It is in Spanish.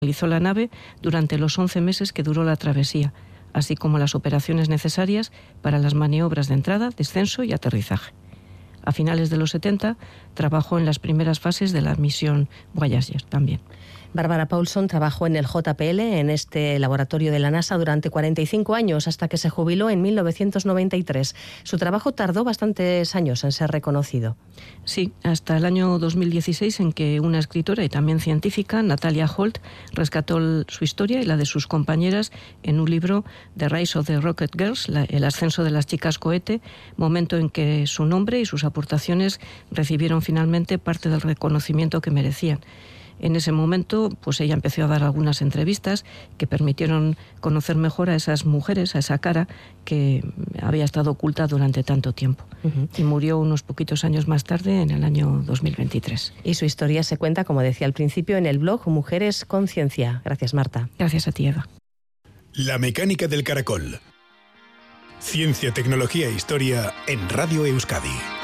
Realizó la nave durante los 11 meses que duró la travesía, así como las operaciones necesarias para las maniobras de entrada, descenso y aterrizaje. A finales de los 70 trabajó en las primeras fases de la misión Voyager también. Barbara Paulson trabajó en el JPL, en este laboratorio de la NASA, durante 45 años, hasta que se jubiló en 1993. Su trabajo tardó bastantes años en ser reconocido. Sí, hasta el año 2016, en que una escritora y también científica, Natalia Holt, rescató su historia y la de sus compañeras en un libro, The Rise of the Rocket Girls, el ascenso de las chicas cohete, momento en que su nombre y sus aportaciones recibieron finalmente parte del reconocimiento que merecían. En ese momento, pues ella empezó a dar algunas entrevistas que permitieron conocer mejor a esas mujeres, a esa cara que había estado oculta durante tanto tiempo. Y murió unos poquitos años más tarde, en el año 2023. Y su historia se cuenta, como decía al principio, en el blog Mujeres con Ciencia. Gracias, Marta. Gracias a ti, Eva. La mecánica del caracol. Ciencia, tecnología e historia en Radio Euskadi.